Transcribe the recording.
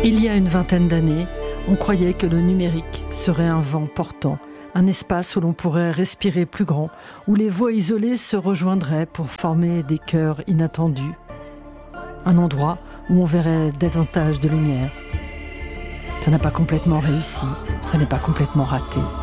Il y a une vingtaine d'années, on croyait que le numérique serait un vent portant, un espace où l'on pourrait respirer plus grand, où les voix isolées se rejoindraient pour former des chœurs inattendus. Un endroit où on verrait davantage de lumière. Ça n'a pas complètement réussi, ça n'est pas complètement raté.